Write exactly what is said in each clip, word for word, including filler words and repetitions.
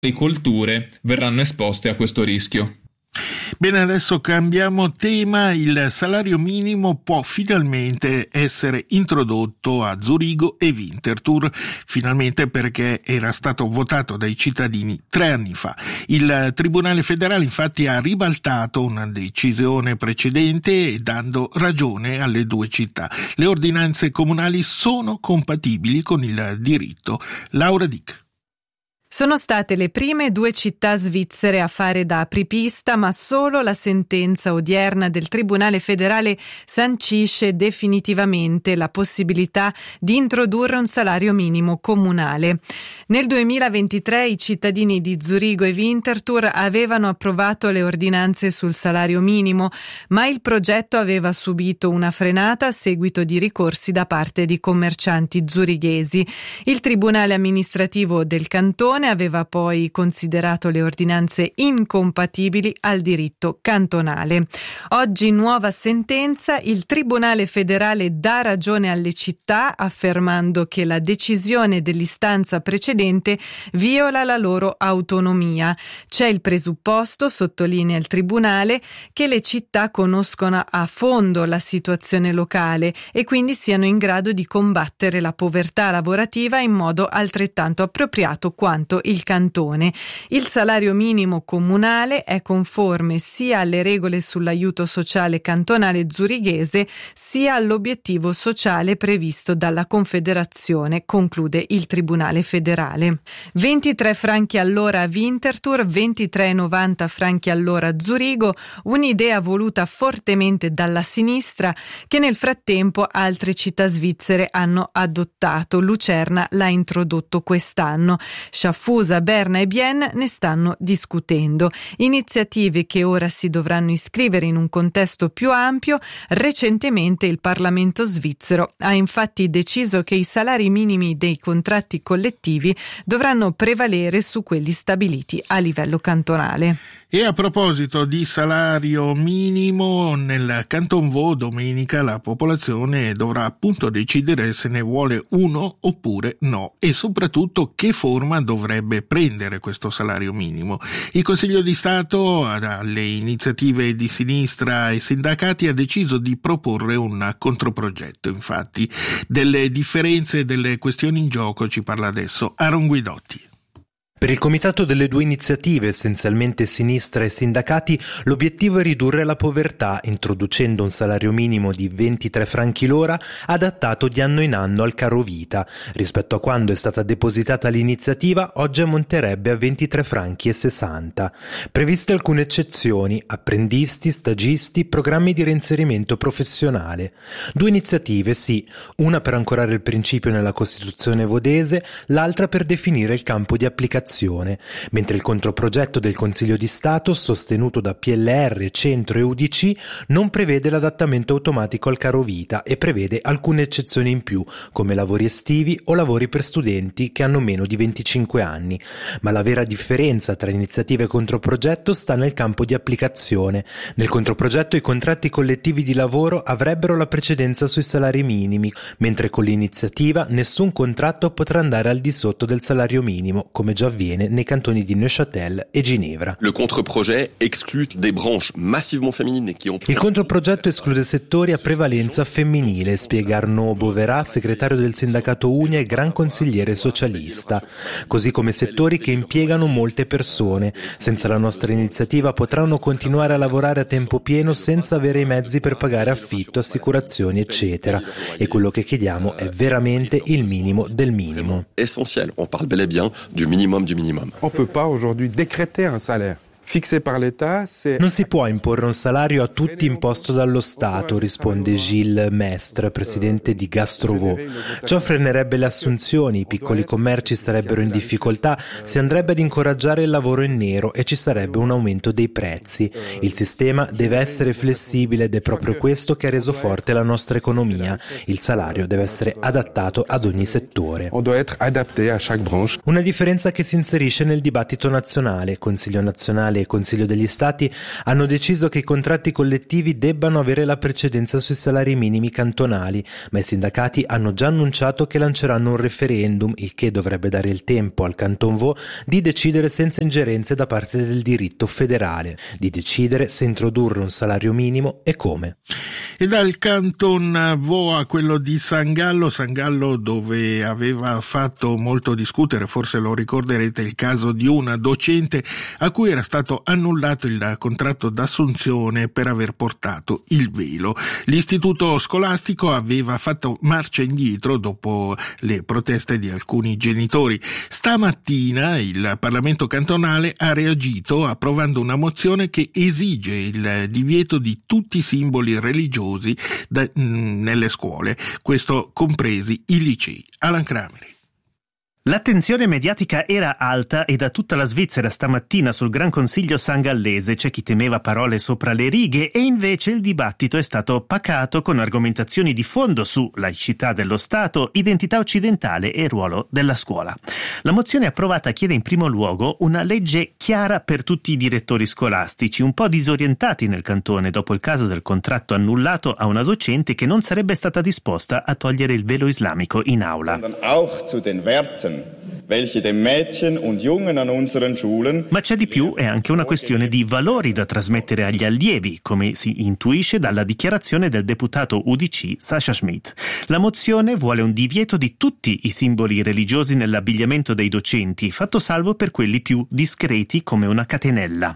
Le colture verranno esposte a questo rischio. Bene, adesso cambiamo tema. Il salario minimo può finalmente essere introdotto a Zurigo e Winterthur, finalmente, perché era stato votato dai cittadini tre anni fa. Il Tribunale federale infatti ha ribaltato una decisione precedente, dando ragione alle due città. Le ordinanze comunali sono compatibili con il diritto. Laura Dick. Sono state le prime due città svizzere a fare da apripista, ma solo la sentenza odierna del Tribunale federale sancisce definitivamente la possibilità di introdurre un salario minimo comunale. Nel duemilaventitré i cittadini di Zurigo e Winterthur avevano approvato le ordinanze sul salario minimo, ma il progetto aveva subito una frenata a seguito di ricorsi da parte di commercianti zurighesi. Il Tribunale amministrativo del cantone aveva poi considerato le ordinanze incompatibili al diritto cantonale. Oggi, nuova sentenza, il Tribunale federale dà ragione alle città affermando che la decisione dell'istanza precedente viola la loro autonomia. C'è il presupposto, sottolinea il Tribunale, che le città conoscono a fondo la situazione locale e quindi siano in grado di combattere la povertà lavorativa in modo altrettanto appropriato quanto il cantone. Il salario minimo comunale è conforme sia alle regole sull'aiuto sociale cantonale zurighese sia all'obiettivo sociale previsto dalla Confederazione, conclude il Tribunale federale. ventitré franchi all'ora a Winterthur, ventitré virgola novanta franchi all'ora a Zurigo, un'idea voluta fortemente dalla sinistra che nel frattempo altre città svizzere hanno adottato. Lucerna l'ha introdotto quest'anno. Schaffhausen, Berna e Bienne ne stanno discutendo. Iniziative che ora si dovranno iscrivere in un contesto più ampio. Recentemente il Parlamento svizzero ha infatti deciso che i salari minimi dei contratti collettivi dovranno prevalere su quelli stabiliti a livello cantonale. E a proposito di salario minimo, nel Canton Vaud domenica la popolazione dovrà appunto decidere se ne vuole uno oppure no, e soprattutto che forma dovrebbe prendere questo salario minimo. Il Consiglio di Stato, alle iniziative di sinistra e sindacati, ha deciso di proporre un controprogetto. Infatti, delle differenze e delle questioni in gioco ci parla adesso Aaron Guidotti. Per il comitato delle due iniziative, essenzialmente sinistra e sindacati, l'obiettivo è ridurre la povertà introducendo un salario minimo di ventitré franchi l'ora adattato di anno in anno al caro vita. Rispetto a quando è stata depositata l'iniziativa, oggi ammonterebbe a ventitré franchi e sessanta. Previste alcune eccezioni: apprendisti, stagisti, programmi di reinserimento professionale. Due iniziative, sì, una per ancorare il principio nella Costituzione vodese, l'altra per definire il campo di applicazione. Mentre il controprogetto del Consiglio di Stato, sostenuto da P L R, Centro e U D C, non prevede l'adattamento automatico al caro vita e prevede alcune eccezioni in più, come lavori estivi o lavori per studenti che hanno meno di venticinque anni. Ma la vera differenza tra iniziativa e controprogetto sta nel campo di applicazione. Nel controprogetto i contratti collettivi di lavoro avrebbero la precedenza sui salari minimi, mentre con l'iniziativa nessun contratto potrà andare al di sotto del salario minimo, come già avviene nei cantoni di Neuchâtel e Ginevra. Le contre-projet exclut des branches massivement féminines qui ont... Il controprogetto esclude settori a prevalenza femminile, spiega Arnaud Boverat, segretario del sindacato Unia e gran consigliere socialista, così come settori che impiegano molte persone. Senza la nostra iniziativa potranno continuare a lavorare a tempo pieno senza avere i mezzi per pagare affitto, assicurazioni, eccetera. E quello che chiediamo è veramente il minimo del minimo. Essentiel, on parle bel et bien du minimum du minimum. On peut pas aujourd'hui décréter un salaire. Non si può imporre un salario a tutti imposto dallo Stato, risponde Gilles Mestre, presidente di Gastrovaux. Ciò frenerebbe le assunzioni, i piccoli commerci sarebbero in difficoltà, si andrebbe ad incoraggiare il lavoro in nero e ci sarebbe un aumento dei prezzi. Il sistema deve essere flessibile ed è proprio questo che ha reso forte la nostra economia. Il salario deve essere adattato ad ogni settore. Una differenza che si inserisce nel dibattito nazionale, Consiglio nazionale Nazionale e Consiglio degli Stati hanno deciso che i contratti collettivi debbano avere la precedenza sui salari minimi cantonali, ma i sindacati hanno già annunciato che lanceranno un referendum, il che dovrebbe dare il tempo al Canton Vaud di decidere senza ingerenze da parte del diritto federale, di decidere se introdurre un salario minimo e come. E dal Canton Vaud a quello di San Gallo, San Gallo dove aveva fatto molto discutere, forse lo ricorderete, il caso di una docente a cui era stato annullato il contratto d'assunzione per aver portato il velo. L'istituto scolastico aveva fatto marcia indietro dopo le proteste di alcuni genitori. Stamattina il Parlamento cantonale ha reagito approvando una mozione che esige il divieto di tutti i simboli religiosi da, mh, nelle scuole, questo compresi i licei. Alan Crameri. L'attenzione mediatica era alta e da tutta la Svizzera stamattina sul Gran Consiglio sangallese c'è chi temeva parole sopra le righe e invece il dibattito è stato pacato con argomentazioni di fondo su laicità dello Stato, identità occidentale e ruolo della scuola. La mozione approvata chiede in primo luogo una legge chiara per tutti i direttori scolastici, un po' disorientati nel cantone dopo il caso del contratto annullato a una docente che non sarebbe stata disposta a togliere il velo islamico in aula. Ma c'è di più, è anche una questione di valori da trasmettere agli allievi, come si intuisce dalla dichiarazione del deputato U D C Sascha Schmidt. La mozione vuole un divieto di tutti i simboli religiosi nell'abbigliamento dei docenti, fatto salvo per quelli più discreti come una catenella.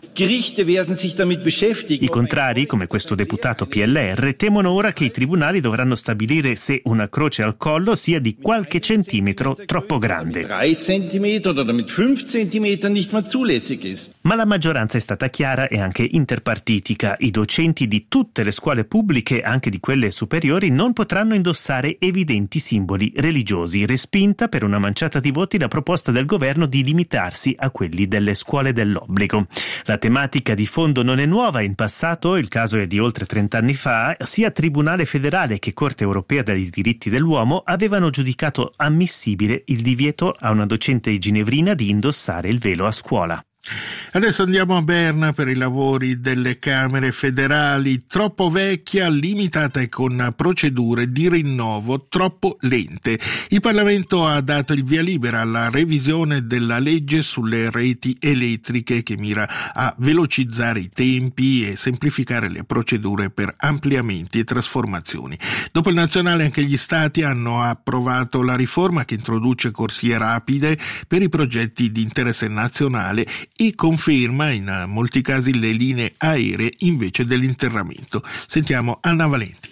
I contrari, come questo deputato P L R, temono ora che i tribunali dovranno stabilire se una croce al collo sia di qualche centimetro troppo grande. Ma la maggioranza è stata chiara e anche interpartitica. I docenti di tutte le scuole pubbliche, anche di quelle superiori, non potranno indossare evidenti simboli religiosi. Respinta per una manciata di voti la proposta del governo di limitarsi a quelli delle scuole dell'obbligo. La tematica di fondo non è nuova. In passato, il caso è di oltre trent'anni fa, sia Tribunale federale che Corte europea dei diritti dell'uomo avevano giudicato ammissibile il divieto a una docente ginevrina di indossare il velo a scuola. Adesso andiamo a Berna per i lavori delle Camere federali, troppo vecchia, limitata e con procedure di rinnovo troppo lente. Il Parlamento ha dato il via libera alla revisione della legge sulle reti elettriche che mira a velocizzare i tempi e semplificare le procedure per ampliamenti e trasformazioni. Dopo il nazionale anche gli stati hanno approvato la riforma che introduce corsie rapide per i progetti di interesse nazionale e conferma in molti casi le linee aeree invece dell'interramento. Sentiamo Anna Valenti.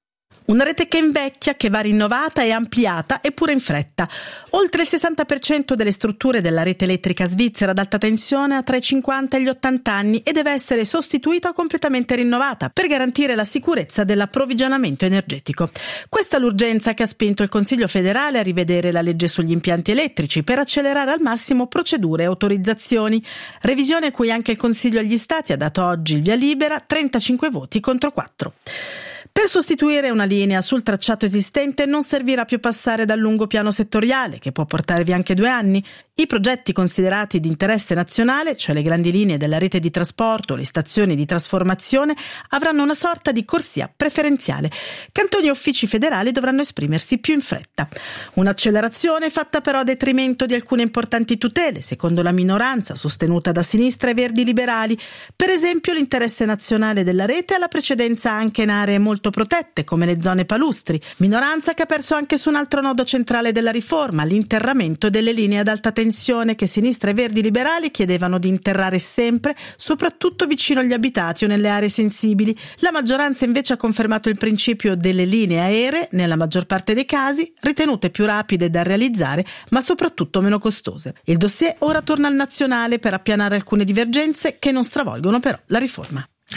Una rete che invecchia, che va rinnovata e ampliata, eppure in fretta. Oltre il sessanta per cento delle strutture della rete elettrica svizzera ad alta tensione ha tra i cinquanta e gli ottanta anni e deve essere sostituita o completamente rinnovata per garantire la sicurezza dell'approvvigionamento energetico. Questa è l'urgenza che ha spinto il Consiglio federale a rivedere la legge sugli impianti elettrici per accelerare al massimo procedure e autorizzazioni. Revisione a cui anche il Consiglio agli Stati ha dato oggi il via libera, trentacinque voti contro quattro. Per sostituire una linea sul tracciato esistente non servirà più passare dal lungo piano settoriale, che può portarvi anche due anni. I progetti considerati di interesse nazionale, cioè le grandi linee della rete di trasporto o le stazioni di trasformazione, avranno una sorta di corsia preferenziale. Cantoni e uffici federali dovranno esprimersi più in fretta. Un'accelerazione fatta però a detrimento di alcune importanti tutele, secondo la minoranza sostenuta da sinistra e verdi liberali. Per esempio, l'interesse nazionale della rete ha la precedenza anche in aree molto protette come le zone palustri, minoranza che ha perso anche su un altro nodo centrale della riforma, l'interramento delle linee ad alta tensione che sinistra e verdi liberali chiedevano di interrare sempre, soprattutto vicino agli abitati o nelle aree sensibili. La maggioranza invece ha confermato il principio delle linee aeree, nella maggior parte dei casi ritenute più rapide da realizzare ma soprattutto meno costose. Il dossier ora torna al nazionale per appianare alcune divergenze che non stravolgono però la riforma.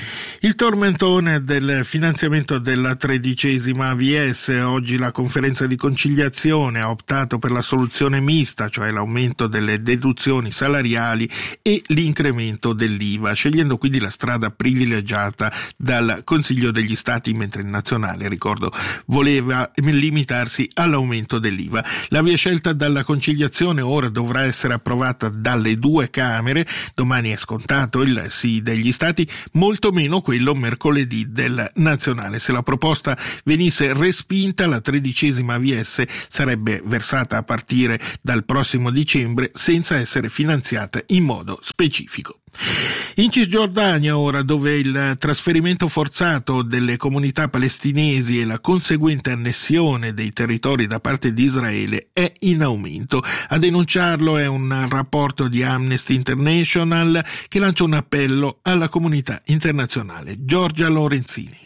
Il tormentone del finanziamento della tredicesima A V S. Oggi la conferenza di conciliazione ha optato per la soluzione mista, cioè l'aumento delle deduzioni salariali e l'incremento dell'I V A, scegliendo quindi la strada privilegiata dal Consiglio degli Stati, mentre il nazionale, ricordo, voleva limitarsi all'aumento dell'I V A. La via scelta dalla conciliazione ora dovrà essere approvata dalle due Camere, domani è scontato il sì degli Stati, molto meno quello mercoledì del nazionale. Se la proposta venisse respinta, la tredicesima A V S sarebbe versata a partire dal prossimo dicembre senza essere finanziata in modo specifico. In Cisgiordania ora, dove il trasferimento forzato delle comunità palestinesi e la conseguente annessione dei territori da parte di Israele è in aumento. A denunciarlo è un rapporto di Amnesty International che lancia un appello alla comunità internazionale. Giorgia Lorenzini.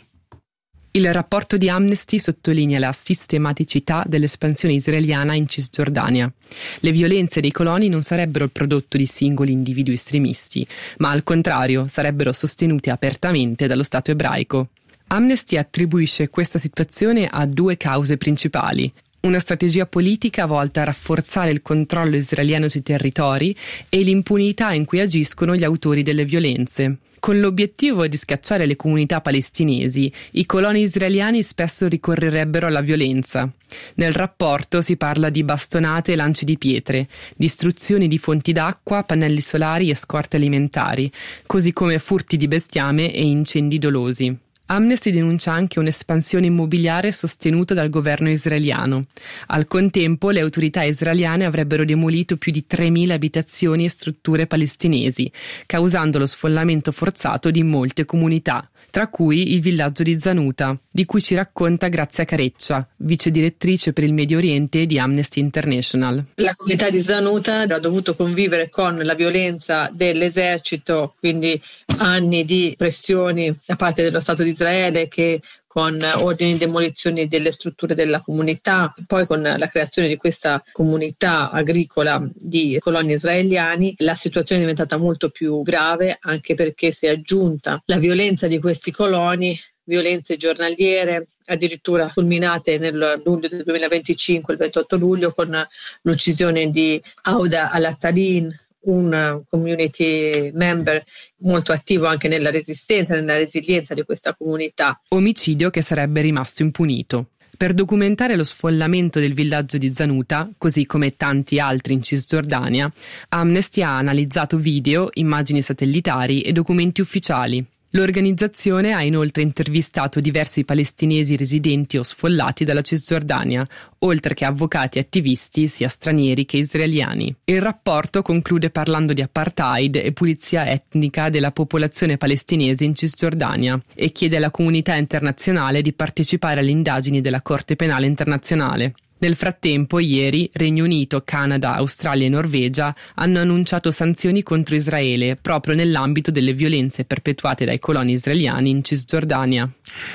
Il rapporto di Amnesty sottolinea la sistematicità dell'espansione israeliana in Cisgiordania. Le violenze dei coloni non sarebbero il prodotto di singoli individui estremisti, ma al contrario sarebbero sostenute apertamente dallo Stato ebraico. Amnesty attribuisce questa situazione a due cause principali: una strategia politica volta a rafforzare il controllo israeliano sui territori e l'impunità in cui agiscono gli autori delle violenze. Con l'obiettivo di scacciare le comunità palestinesi, i coloni israeliani spesso ricorrerebbero alla violenza. Nel rapporto si parla di bastonate e lanci di pietre, distruzioni di fonti d'acqua, pannelli solari e scorte alimentari, così come furti di bestiame e incendi dolosi. Amnesty denuncia anche un'espansione immobiliare sostenuta dal governo israeliano. Al contempo, le autorità israeliane avrebbero demolito più di tremila abitazioni e strutture palestinesi, causando lo sfollamento forzato di molte comunità, tra cui il villaggio di Zanuta, di cui ci racconta Grazia Careccia, vice direttrice per il Medio Oriente di Amnesty International. La comunità di Zanuta ha dovuto convivere con la violenza dell'esercito, quindi anni di pressioni da parte dello Stato di Israele, che con ordini di demolizione delle strutture della comunità, poi con la creazione di questa comunità agricola di coloni israeliani, la situazione è diventata molto più grave, anche perché si è aggiunta la violenza di questi coloni, violenze giornaliere, addirittura culminate nel luglio del duemilaventicinque, il ventotto luglio, con l'uccisione di Auda Al-Attalin, un community member molto attivo anche nella resistenza, nella resilienza di questa comunità. Omicidio che sarebbe rimasto impunito. Per documentare lo sfollamento del villaggio di Zanuta, così come tanti altri in Cisgiordania, Amnesty ha analizzato video, immagini satellitari e documenti ufficiali. L'organizzazione ha inoltre intervistato diversi palestinesi residenti o sfollati dalla Cisgiordania, oltre che avvocati e attivisti sia stranieri che israeliani. Il rapporto conclude parlando di apartheid e pulizia etnica della popolazione palestinese in Cisgiordania e chiede alla comunità internazionale di partecipare alle indagini della Corte Penale Internazionale. Nel frattempo, ieri, Regno Unito, Canada, Australia e Norvegia hanno annunciato sanzioni contro Israele proprio nell'ambito delle violenze perpetuate dai coloni israeliani in Cisgiordania.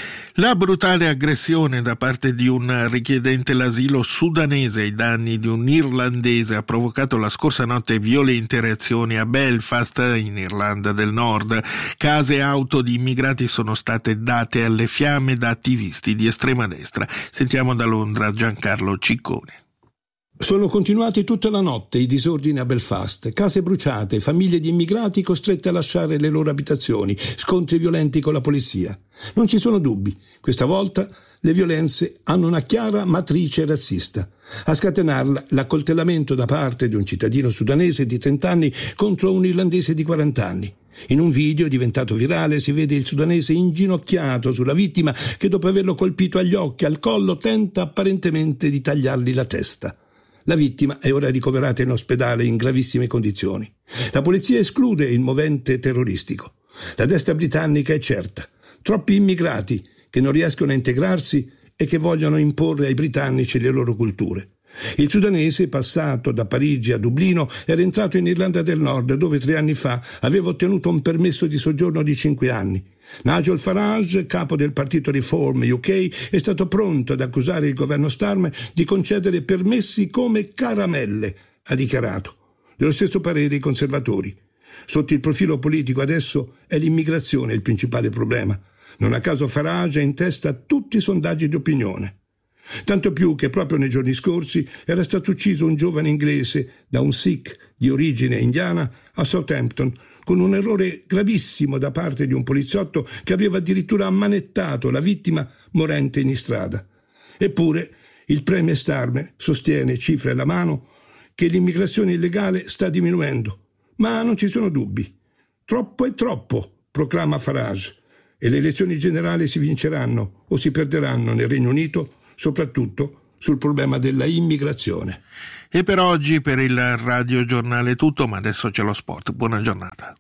La brutale aggressione da parte di un richiedente l'asilo sudanese ai danni di un irlandese ha provocato la scorsa notte violente reazioni a Belfast, in Irlanda del Nord. Case e auto di immigrati sono state date alle fiamme da attivisti di estrema destra. Sentiamo da Londra Giancarlo Ciccone. Sono continuati tutta la notte i disordini a Belfast, case bruciate, famiglie di immigrati costrette a lasciare le loro abitazioni, scontri violenti con la polizia. Non ci sono dubbi, questa volta le violenze hanno una chiara matrice razzista. A scatenarla l'accoltellamento da parte di un cittadino sudanese di trenta anni contro un irlandese di quaranta anni. In un video diventato virale si vede il sudanese inginocchiato sulla vittima che, dopo averlo colpito agli occhi, al collo, tenta apparentemente di tagliargli la testa. La vittima è ora ricoverata in ospedale in gravissime condizioni. La polizia esclude il movente terroristico. La destra britannica è certa. Troppi immigrati che non riescono a integrarsi e che vogliono imporre ai britannici le loro culture. Il sudanese, passato da Parigi a Dublino, era entrato in Irlanda del Nord, dove tre anni fa aveva ottenuto un permesso di soggiorno di cinque anni. Nigel Farage, capo del partito Reform U K, è stato pronto ad accusare il governo Starmer di concedere permessi come caramelle, ha dichiarato. Dello stesso parere i conservatori. Sotto il profilo politico adesso è l'immigrazione il principale problema. Non a caso Farage è in testa a tutti i sondaggi di opinione. Tanto più che proprio nei giorni scorsi era stato ucciso un giovane inglese da un Sikh di origine indiana a Southampton con un errore gravissimo da parte di un poliziotto che aveva addirittura ammanettato la vittima morente in strada. Eppure il premier Starmer sostiene, cifre alla mano, che l'immigrazione illegale sta diminuendo. Ma non ci sono dubbi. Troppo è troppo, proclama Farage, e le elezioni generali si vinceranno o si perderanno nel Regno Unito, soprattutto sul problema della immigrazione. E per oggi, per il Radio Giornale è tutto, ma adesso c'è lo sport. Buona giornata.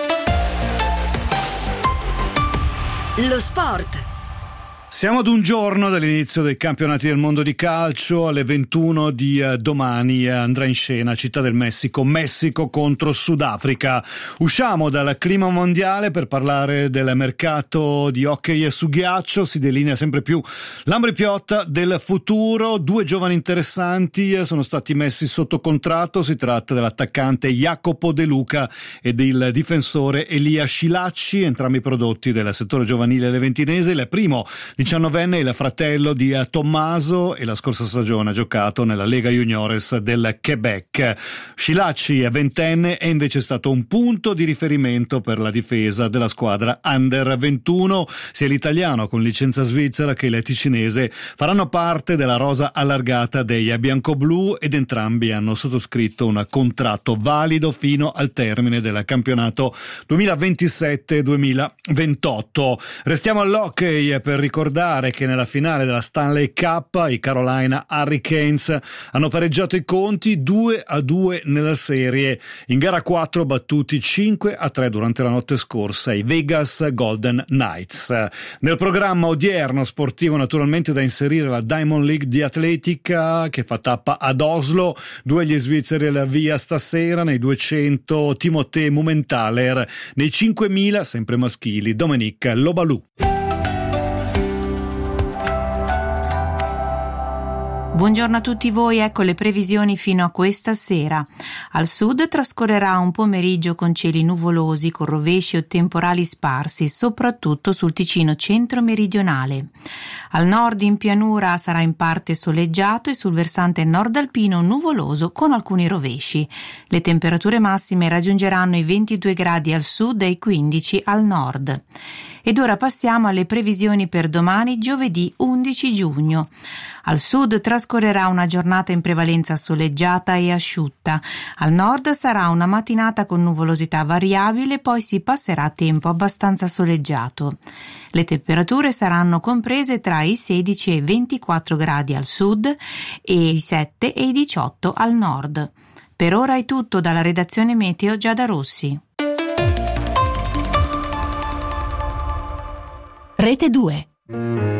Lo sport. Siamo ad un giorno dall'inizio dei campionati del mondo di calcio. Alle ventuno di eh, domani eh, andrà in scena Città del Messico, Messico contro Sudafrica. Usciamo dal clima mondiale per parlare del mercato di hockey su ghiaccio. Si delinea sempre più l'Ambri Piotta del futuro. Due giovani interessanti eh, sono stati messi sotto contratto. Si tratta dell'attaccante Jacopo De Luca e del difensore Elia Scilasci, entrambi prodotti del settore giovanile leventinese. Il primo diciannovenne, il fratello di Tommaso, e la scorsa stagione ha giocato nella Lega Juniores del Quebec. Scilasci è ventenne, è invece stato un punto di riferimento per la difesa della squadra Under ventuno. Sia l'italiano con licenza svizzera che il ticinese faranno parte della rosa allargata dei biancoblù ed entrambi hanno sottoscritto un contratto valido fino al termine del campionato duemilaventisette duemilaventotto. Restiamo all'hockey per ricordare che nella finale della Stanley Cup i Carolina Hurricanes hanno pareggiato i conti due a due nella serie. In gara quattro battuti cinque a tre durante la notte scorsa i Vegas Golden Knights. Nel programma odierno sportivo naturalmente da inserire la Diamond League di atletica che fa tappa ad Oslo. Due gli svizzeri alla via stasera, nei duecento Timothée Mumenthaler, nei cinquemila sempre maschili Dominique Lobalou. Buongiorno a tutti voi, ecco le previsioni fino a questa sera. Al sud trascorrerà un pomeriggio con cieli nuvolosi, con rovesci o temporali sparsi, soprattutto sul Ticino centro-meridionale. Al nord in pianura sarà in parte soleggiato e sul versante nord alpino nuvoloso con alcuni rovesci. Le temperature massime raggiungeranno i ventidue gradi al sud e i quindici al nord. Ed ora passiamo alle previsioni per domani, giovedì undici giugno. Al sud trascorrerà una giornata in prevalenza soleggiata e asciutta. Al nord sarà una mattinata con nuvolosità variabile, poi si passerà a tempo abbastanza soleggiato. Le temperature saranno comprese tra i sedici e i ventiquattro gradi al sud e i sette e i diciotto al nord. Per ora è tutto dalla redazione Meteo Giada Rossi. Rete due.